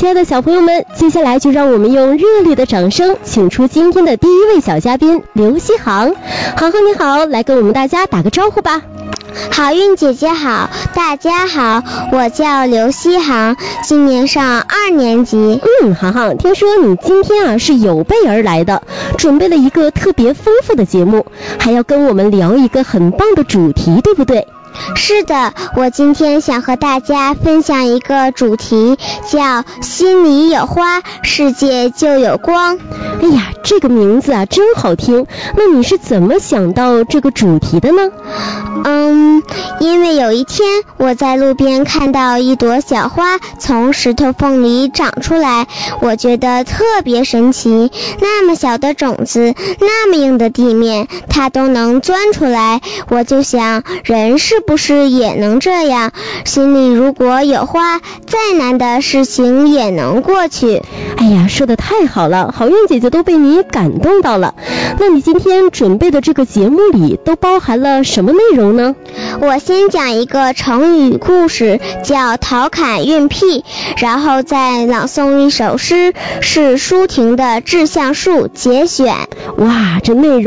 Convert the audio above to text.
亲爱的小朋友们，接下来就让我们用热烈的掌声请出今天的第一位小嘉宾刘希航。航航你好，来跟我们大家打个招呼吧。 好运姐姐好，大家好，我叫刘希航，今年上2年级。 航航，听说你今天是有备而来的，准备了一个特别丰富的节目，还要跟我们聊一个很棒的主题，对不对？ 是的，我今天想和大家分享一个主题，叫心里有花，世界就有光。 哎呀，这个名字真好听，那你是怎么想到这个主题的呢？ 因为有一天我在路边看到一朵小花从石头缝里长出来，我觉得特别神奇，那么小的种子，那么硬的地面，它都能钻出来，我就想，人是不是也能这样？心里如果有花，再难的事情也能过去。 哎呀，说得太好了，好运姐姐都被你感动到了。那你今天准备的这个节目里都包含了什么内容呢？ 我先讲一个成语故事，叫桃砍运屁，然后再朗诵一首诗，是舒婷的《致橡树》节选。 哇，这内容